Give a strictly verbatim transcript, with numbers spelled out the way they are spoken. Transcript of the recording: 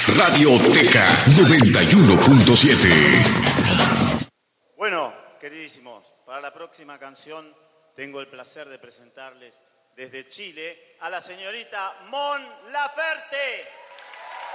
Radioteca noventa y uno punto siete. Bueno, queridísimos, para la próxima canción tengo el placer de presentarles desde Chile a la señorita Mon Laferte.